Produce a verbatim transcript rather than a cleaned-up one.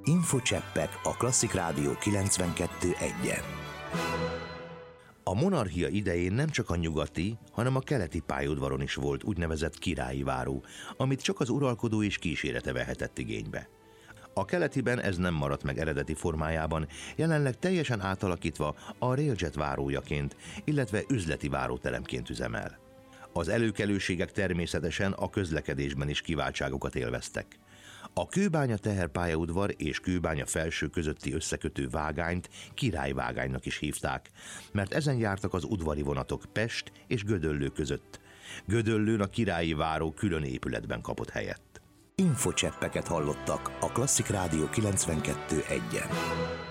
Infocseppek a Klasszik Rádió kilencvenkettő egyen. A monarchia idején nem csak a nyugati, hanem a keleti pályaudvaron is volt úgynevezett királyi váró, amit csak az uralkodó és kísérete vehetett igénybe. A keletiben ez nem maradt meg eredeti formájában, jelenleg teljesen átalakítva a Railjet várójaként, illetve üzleti váróteremként üzemel. Az előkelőségek természetesen a közlekedésben is kiváltságokat élveztek. A Kőbánya teherpályaudvar és Kőbánya felső közötti összekötő vágányt királyvágánynak is hívták, mert ezen jártak az udvari vonatok Pest és Gödöllő között. Gödöllőn a királyi váró külön épületben kapott helyet. Infocseppeket hallottak a Klasszik Rádió kilencvenkettő egyen.